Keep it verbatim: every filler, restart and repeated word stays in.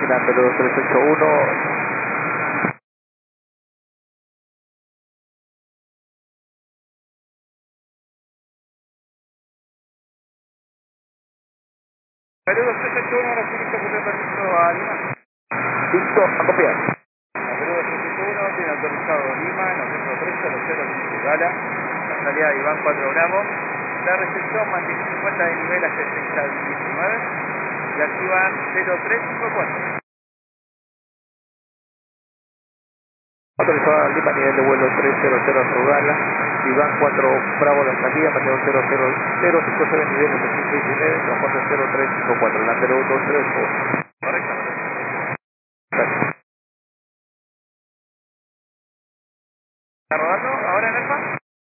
Delante dos tres ocho uno. Perú dos tres ocho uno, ahora sí listo, que permiso a Lima. Listo, a copiar. Perú dos tres ocho uno tiene autorizado Lima, novecientos tres cero cero quince Gala. La salida de Iván cuatro gramos. La recepción mantiene cincuenta de nivel a setenta diecinueve. Y activa cero tres cinco cuatro. Autorizado Lima, nivel de vuelo tres cero cero Rugala. Iván cuatro Bravo, la salida, Mateo cero cero cero cinco cero, nivel setecientos diecinueve, transporte cero tres cinco cuatro, delantero dos tres uno.